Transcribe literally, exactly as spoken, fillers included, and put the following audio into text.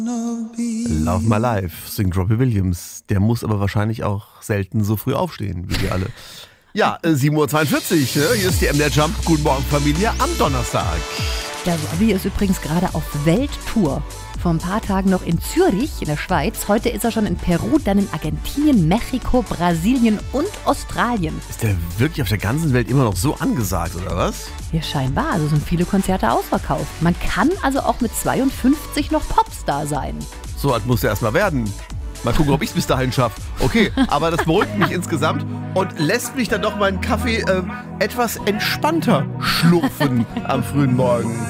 Love My Life, singt Robbie Williams. Der muss aber wahrscheinlich auch selten so früh aufstehen, wie wir alle. Ja, äh, sieben Uhr zweiundvierzig, ne? Hier ist die M D R Jump. Guten Morgen, Familie, am Donnerstag. Der Robbie ist übrigens gerade auf Welttour. Vor ein paar Tagen noch in Zürich in der Schweiz. Heute ist er schon in Peru, dann in Argentinien, Mexiko, Brasilien und Australien. Ist der wirklich auf der ganzen Welt immer noch so angesagt, oder was? Ja, scheinbar. Also sind viele Konzerte ausverkauft. Man kann also auch mit zweiundfünfzig noch Popstar sein. So alt muss er erst mal werden. Mal gucken, ob ich es bis dahin schaffe. Okay, aber das beruhigt mich insgesamt und lässt mich dann doch meinen Kaffee äh, etwas entspannter schlürfen am frühen Morgen.